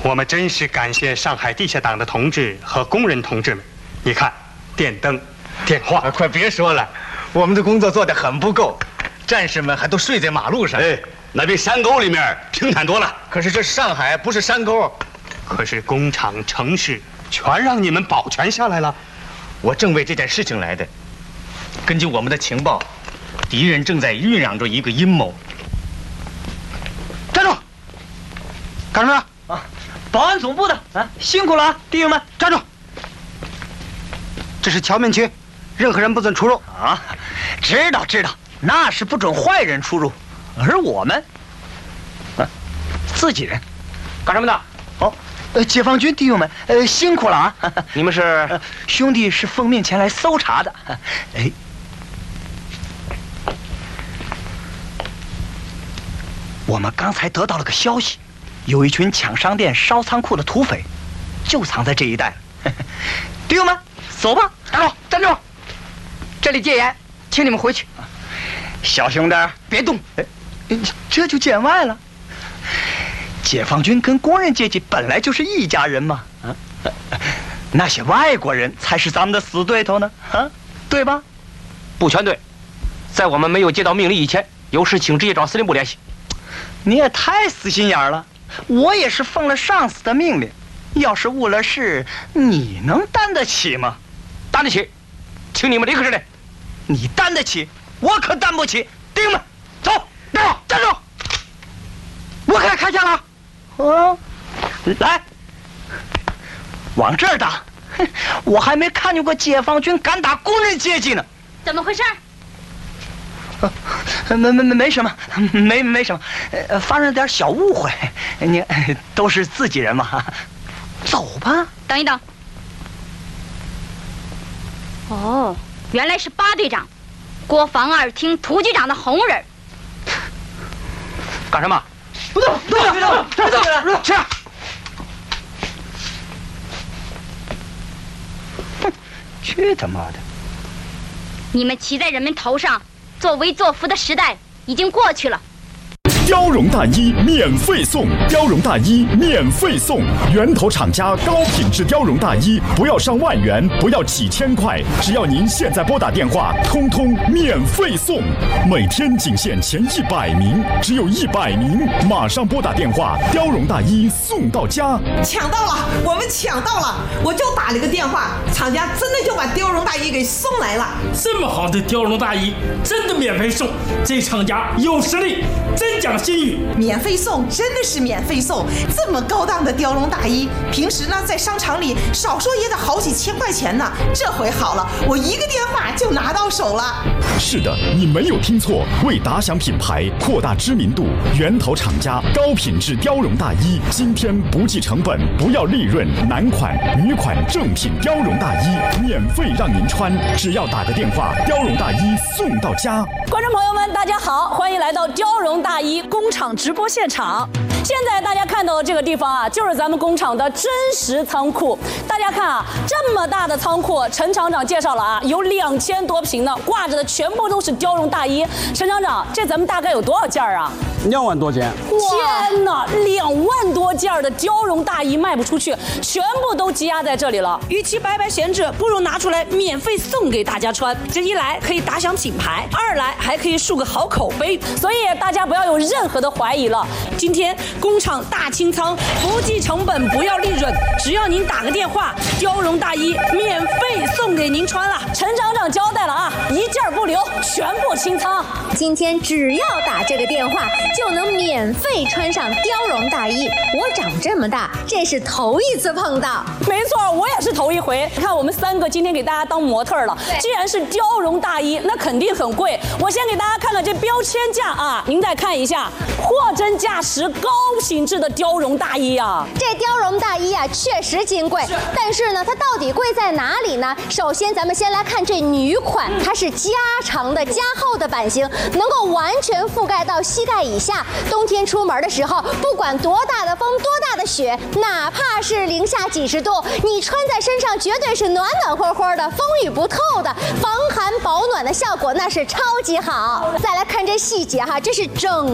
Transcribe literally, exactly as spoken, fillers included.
我们真是感谢上海地下党的同志和工人同志们。你看，电灯、电话， 快别说了，我们的工作做得很不够，战士们还都睡在马路上。 哎，那比山沟里面平坦多了。 可是这上海不是山沟， 可是工厂、城市全让你们保全下来了。 我正为这件事情来的。根据我们的情报，敌人正在酝酿着一个阴谋。 站住！干什么啊？保安总部的啊，辛苦了啊，弟兄们，站住！这是侨民区，任何人不准出入啊！知道知道，那是不准坏人出入，而我们，啊，自己人， 干什么的？ 哦。呃，解放军弟兄们，呃，辛苦了啊！ 你们是、 呃、兄弟是奉命前来搜查的。哎，我们刚才得到了个消息，有一群抢商店、烧仓库的土匪，就藏在这一带了。弟兄们，走吧！ 站住！站住！这里戒严，请你们回去。 小兄弟，别动！这就见外了。解放军跟工人阶级本来就是一家人嘛，啊，那些外国人才是咱们的死对头呢，啊，对吧？ 不全对，在我们没有接到命令以前，有事请直接找司令部联系。 你也太死心眼了，我也是奉了上司的命令，要是误了事，你能担得起吗？ 担得起，请你们立刻指令。 你担得起，我可担不起。弟兄们，走，站住，站住！我可要开枪了。哦，来，往这儿打！我还没看见过解放军敢打工人阶级呢。 怎么回事？ 啊、没没没没什么，没没什么，呃，发生了点小误会。你都是自己人嘛，走吧。 等一等。哦，原来是八队长，国防二厅突击长的红人。 干什么？ 不动，不动，别动，别动，别动，去！哼，去他妈的！ 你们骑在人们头上，作威作福的时代已经过去了。 貂绒大衣免费送，貂绒大衣免费送，源头厂家高品质貂绒大衣，不要上万元，不要几千块，只要您现在拨打电话，通通免费送。每天仅限前一百名，只有一百名，马上拨打电话，貂绒大衣送到家。 抢到了，我们抢到了！我就打了个电话，厂家真的就把貂绒大衣给送来了。 这么好的貂绒大衣，真的免费送，这厂家有实力，真讲信誉。 免费送，真的是免费送！这么高档的貂绒大衣，平时呢在商场里少说也得好几千块钱呢。这回好了，我一个电话就拿到手了。 是的，你没有听错，为打响品牌，扩大知名度，源头厂家高品质貂绒大衣，今天不计成本，不要利润，男款、女款正品貂绒大衣免费让您穿，只要打个电话，貂绒大衣送到家。 观众朋友们，大家好，欢迎来到貂绒大衣工厂直播现场。现在大家看到的这个地方啊，就是咱们工厂的真实仓库。大家看啊，这么大的仓库，陈厂长介绍了啊，有两千多平呢，挂着的全部都是貂绒大衣。陈厂长，这咱们大概有多少件啊？ 两万多件。 天哪，两万多件的貂绒大衣卖不出去，全部都积压在这里了。与其白白闲置，不如拿出来免费送给大家穿。这一来可以打响品牌，二来还可以树个好口碑。所以大家不要有任何的怀疑了。今天工厂大清仓，不计成本，不要利润，只要您打个电话，貂绒大衣免费送给您穿了。陈厂长交代了啊，一件不留，全部清仓。 今天只要打这个电话，就能免费穿上貂绒大衣。我长这么大，这是头一次碰到。 没错，我也是头一回。看我们三个今天给大家当模特了，既然是貂绒大衣，那肯定很贵。我先给大家看看这标签价啊，您再看一下，货真价实、高品质的貂绒大衣啊。 这貂绒大衣啊，确实金贵，但是呢，它到底贵在哪里呢？首先，咱们先来看这女款，它是加长的、加厚的版型，能够完全覆盖到膝盖以下。冬天出门的时候，不管多大的风、多大的雪，哪怕是零下几十度，你穿在身上绝对是暖暖和和的，风雨不透的，防寒保暖的效果那是超级好。再来看这细节哈，这是整